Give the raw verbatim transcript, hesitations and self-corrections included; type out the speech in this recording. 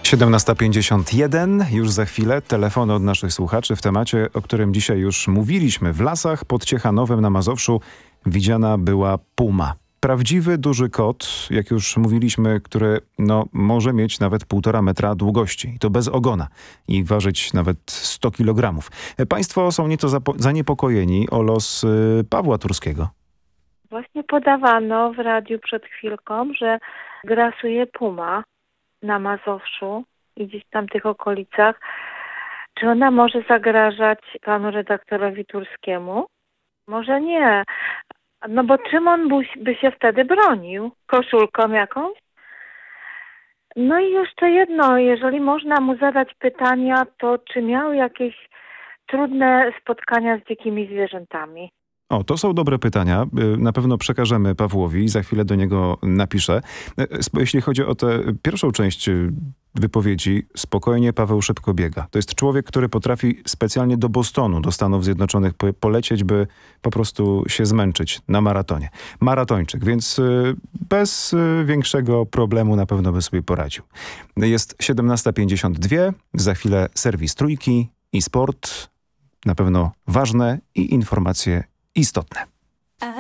siedemnasta pięćdziesiąt jeden, już za chwilę telefony od naszych słuchaczy w temacie, o którym dzisiaj już mówiliśmy. W lasach pod Ciechanowem na Mazowszu widziana była puma. Prawdziwy duży kot, jak już mówiliśmy, który no, może mieć nawet półtora metra długości. I to bez ogona. I ważyć nawet sto kilogramów. Państwo są nieco zaniepokojeni o los y, Pawła Turskiego. Właśnie podawano w radiu przed chwilką, że grasuje puma na Mazowszu i gdzieś tam w tych okolicach. Czy ona może zagrażać panu redaktorowi Turskiemu? Może nie. No bo czym on by się wtedy bronił? Koszulką jakąś? No i jeszcze jedno, jeżeli można mu zadać pytania, to czy miał jakieś trudne spotkania z dzikimi zwierzętami? O, to są dobre pytania. Na pewno przekażemy Pawłowi i za chwilę do niego napiszę. Jeśli chodzi o tę pierwszą część wypowiedzi, spokojnie Paweł szybko biega. To jest człowiek, który potrafi specjalnie do Bostonu, do Stanów Zjednoczonych polecieć, by po prostu się zmęczyć na maratonie. Maratończyk, więc bez większego problemu na pewno by sobie poradził. Jest siedemnasta pięćdziesiąt dwa, za chwilę serwis Trójki i sport. Na pewno ważne i informacje istotne.